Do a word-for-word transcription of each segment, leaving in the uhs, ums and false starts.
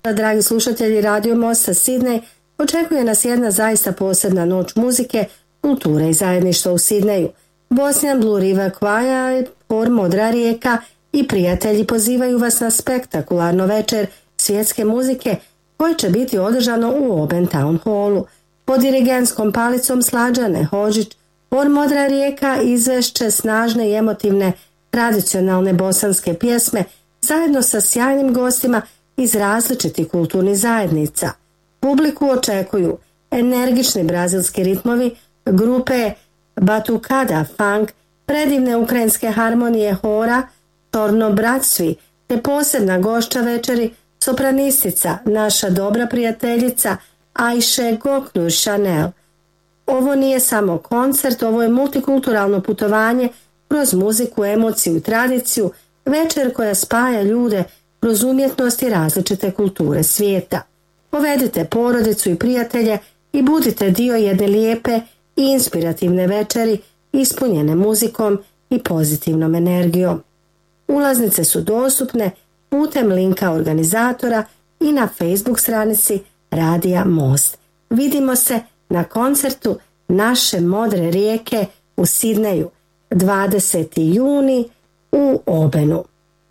Dragi slušatelji Radio Mosta Sidney, očekuje nas jedna zaista posebna noć muzike, kulture i zajedništva u Sidneju. Bosnian Blue River Choir, Hor Modra rijeka i prijatelji pozivaju vas na spektakularno večer svjetske muzike koje će biti održano u Oben Town Hallu. Pod dirigentskom palicom Slađane Hodžić, Hor Modra rijeka izvešće snažne i emotivne tradicionalne bosanske pjesme zajedno sa sjajnim gostima iz različitih kulturnih zajednica. Publiku očekuju energični brazilski ritmovi, grupe Batucada Funk, predivne ukrajinske harmonije hora, Torno Bratstvi, te posebna gošća večeri, sopranistica, naša dobra prijateljica Ajše Goknu Chanel. Ovo nije samo koncert, ovo je multikulturalno putovanje kroz muziku, emociju i tradiciju, večer koja spaja ljude kroz umjetnost i različite kulture svijeta. Povedite porodicu i prijatelje i budite dio jedne lijepe i inspirativne večeri ispunjene muzikom i pozitivnom energijom. Ulaznice su dostupne putem linka organizatora i na Facebook stranici Radija Most. Vidimo se na koncertu Naše modre rijeke u Sidneju dvadesetog juna u Obenu.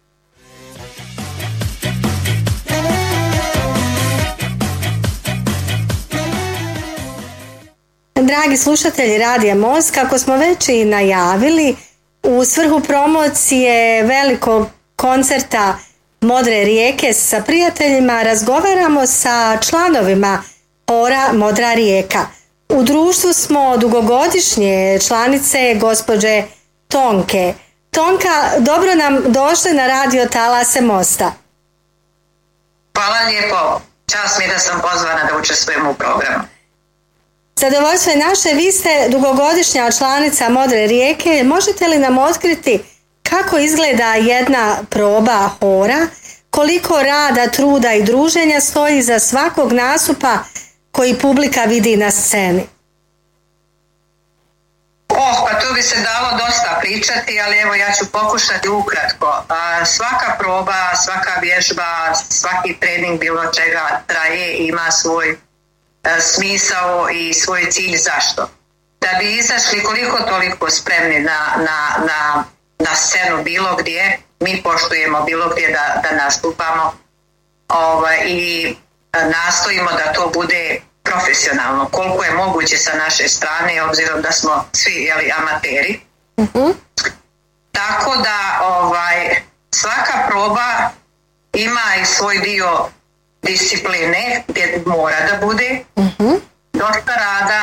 Dragi slušatelji Radija Most, kako smo već i najavili, u svrhu promocije velikog koncerta Modre rijeke sa prijateljima razgovaramo sa članovima Hora Modra rijeka. U društvu smo dugogodišnje članice gospođe Tonke. Tonka, dobro nam došli na radio talase Mosta. Hvala lijepo. Čast mi da sam pozvana da učestvujem u programu. Zadovoljstvo je naše, vi ste dugogodišnja članica Modre rijeke. Možete li nam otkriti kako izgleda jedna proba hora, koliko rada, truda i druženja stoji iza svakog nastupa koji publika vidi na sceni? Oh, pa tu bi se dalo dosta pričati, ali evo ja ću pokušati ukratko. A, svaka proba, svaka vježba, svaki trening bilo čega traje i ima svoj a, smisao i svoj cilj. Zašto? Da bi izašli koliko toliko spremni na, na, na, na scenu bilo gdje, mi poštujemo bilo gdje da, da nastupamo ovaj, i nastojimo da to bude profesionalno, koliko je moguće sa naše strane, obzirom da smo svi jeli, amateri. Uh-huh. Tako da ovaj, svaka proba ima i svoj dio discipline gdje mora da bude. Uh-huh. Dosta rada